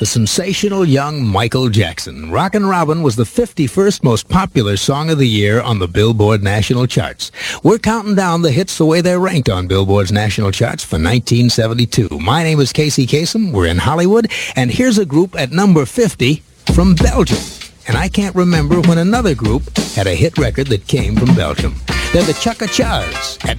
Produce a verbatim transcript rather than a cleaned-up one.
the sensational young Michael Jackson. Rockin' Robin was the fifty-first most popular song of the year on the Billboard national charts. We're counting down the hits the way they're ranked on Billboard's national charts for nineteen seventy-two. My name is Casey Kasem. We're in Hollywood, and here's a group at number fifty from Belgium. And I can't remember when another group had a hit record that came from Belgium. They're the Chaka Chas at